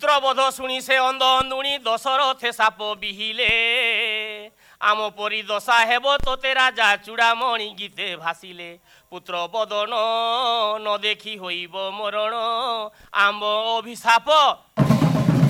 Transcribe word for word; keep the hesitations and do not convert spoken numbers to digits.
पुत्र बोध शुणी से अंध अंधुणी दशरथे साप बिहिले आम परी दशा हेब तोते राजा चूड़ामणि गीते भासिले पुत्र बदन न देखी होइब मरण आम अभिशाप